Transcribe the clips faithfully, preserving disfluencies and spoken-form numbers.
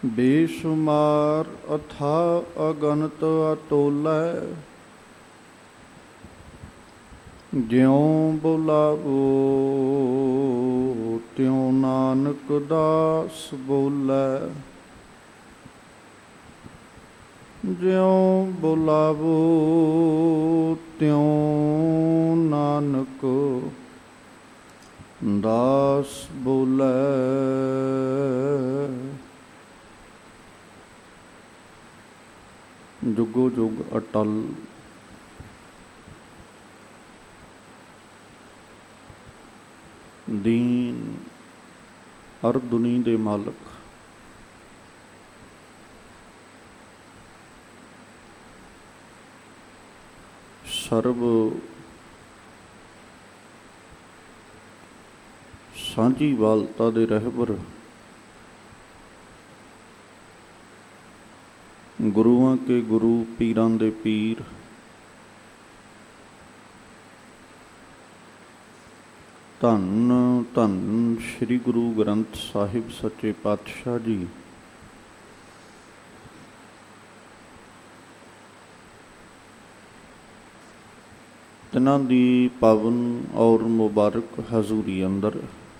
ਬੇਸ਼ੁਮਾਰ ਅਥਾ ਅਗਨਤ ਅਟੋਲੈ, ਜਿਉ ਬੁਲਾਵੋ ਤਿਉ ਨਾਨਕ ਦਾਸ ਬੋਲੈ। ਜਿਉ ਬੁਲਾਵੋ ਤਿਉ ਨਾਨਕ ਦਾਸ ਬੋਲੈ। ਜੁਗੋ ਜੁਗ ਅਟਲ ਦੀਨ ਹਰ ਦੁਨੀ ਦੇ ਮਾਲਕ, ਸਰਬ ਸਾਂਝੀ ਵਾਲਤਾ ਦੇ ਰਹਿਬਰ, ਗੁਰੂਆਂ ਕੇ ਗੁਰੂ ਪੀਰਾਂ ਦੇ ਪੀਰ, ਧੰਨ ਧੰਨ ਸ੍ਰੀ ਗੁਰੂ ਗ੍ਰੰਥ ਸਾਹਿਬ ਸੱਚੇ ਪਾਤਸ਼ਾਹ ਜੀ। ਤਿਨਾਂ ਦੀ ਪਾਵਨ ਔਰ ਮੁਬਾਰਕ ਹਜ਼ੂਰੀ ਅੰਦਰ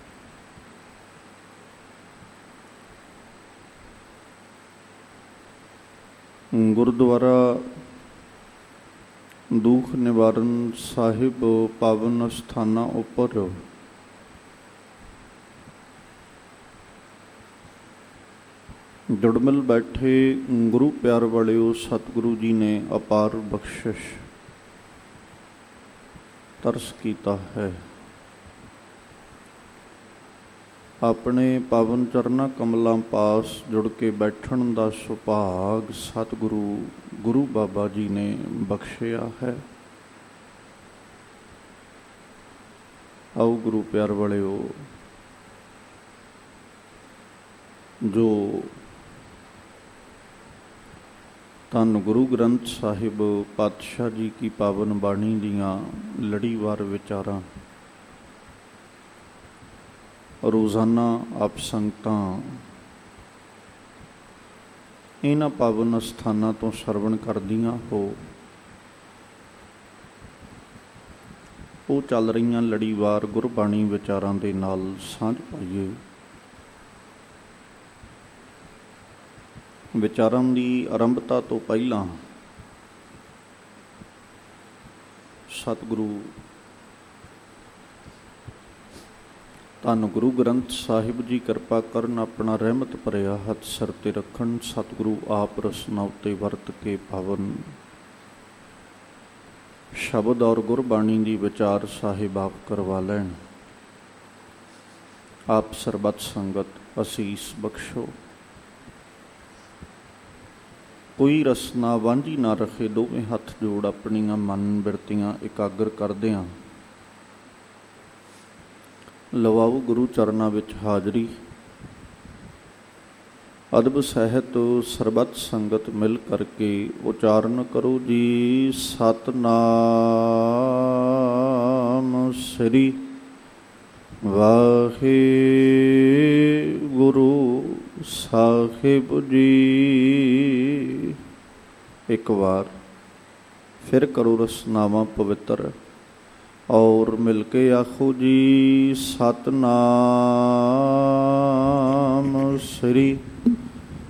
ਗੁਰਦੁਆਰਾ ਦੁੱਖ ਨਿਵਾਰਨ ਸਾਹਿਬ ਪਾਵਨ ਸਥਾਨਾਂ ਉੱਪਰ ਜੁੜਮਿਲ ਬੈਠੇ ਗੁਰੂ ਪਿਆਰ ਵਾਲਿਓ, ਸਤਿਗੁਰੂ ਜੀ ਨੇ ਅਪਾਰ ਬਖਸ਼ਿਸ਼ ਤਰਸ ਕੀਤਾ ਹੈ। ਆਪਣੇ ਪਾਵਨ ਚਰਨਾਂ ਕਮਲਾਂ ਪਾਸ ਜੁੜ ਕੇ ਬੈਠਣ ਦਾ ਸੁਭਾਗ ਸਤਿਗੁਰੂ ਗੁਰੂ ਬਾਬਾ ਜੀ ਨੇ ਬਖਸ਼ਿਆ ਹੈ। ਆਓ ਗੁਰੂ ਪਿਆਰ ਵਾਲਿਓ, ਜੋ ਧੰਨ ਗੁਰੂ ਗ੍ਰੰਥ ਸਾਹਿਬ ਪਾਤਸ਼ਾਹ ਜੀ ਕੀ ਪਾਵਨ ਬਾਣੀ ਦੀਆਂ ਲੜੀਵਾਰ ਵਿਚਾਰਾਂ ਰੋਜ਼ਾਨਾ ਆਪ ਸੰਗਤਾਂ ਇਹਨਾਂ ਪਾਵਨ ਸਥਾਨਾਂ ਤੋਂ ਸਰਵਣ ਕਰਦੀਆਂ ਹੋ, ਉਹ ਚੱਲ ਰਹੀਆਂ ਲੜੀਵਾਰ ਗੁਰਬਾਣੀ ਵਿਚਾਰਾਂ ਦੇ ਨਾਲ ਸਾਂਝ ਪਾਈਏ। ਵਿਚਾਰਾਂ ਦੀ ਆਰੰਭਤਾ ਤੋਂ ਪਹਿਲਾਂ ਸਤਿਗੁਰੂ ਧੰਨ ਗੁਰੂ ਗ੍ਰੰਥ ਸਾਹਿਬ ਜੀ ਕਿਰਪਾ ਕਰਨ, ਆਪਣਾ ਰਹਿਮਤ ਭਰਿਆ ਹੱਥ ਸਿਰ ਤੇ ਰੱਖਣ। ਸਤਿਗੁਰੂ ਆਪ ਰਸਨਾ ਉੱਤੇ ਵਰਤ ਕੇ ਪਾਵਨ ਸ਼ਬਦ ਔਰ ਗੁਰਬਾਣੀ ਦੀ ਵਿਚਾਰ ਸਾਹਿਬ ਆਪ ਕਰਵਾ ਲੈਣ। ਆਪ ਸਰਬੱਤ ਸੰਗਤ ਅਸੀਸ ਬਖਸ਼ੋ। ਕੋਈ ਰਸਨਾ ਵਾਂਝੀ ਨਾ ਰੱਖੇ। ਦੋਵੇਂ ਹੱਥ ਜੋੜ ਆਪਣੀਆਂ ਮਨ ਬਿਰਤੀਆਂ ਇਕਾਗਰ ਕਰਦਿਆਂ ਲਵਾਓ ਗੁਰੂ ਚਰਨਾਂ ਵਿੱਚ ਹਾਜ਼ਰੀ। ਅਦਬ ਸਹਿਤ ਸਰਬੱਤ ਸੰਗਤ ਮਿਲ ਕਰਕੇ ਉਚਾਰਨ ਕਰੋ ਜੀ। ਸਤਿਨਾਮ ਸ੍ਰੀ ਵਾਹਿਗੁਰੂ ਸਾਹਿਬ ਜੀ। ਇੱਕ ਵਾਰ ਫਿਰ ਕਰੋ ਰਸਨਾਵਾਂ ਪਵਿੱਤਰ ਔਰ ਮਿਲ ਕੇ ਆਖੋ ਜੀ। ਸਤਿਨਾਮ ਸ੍ਰੀ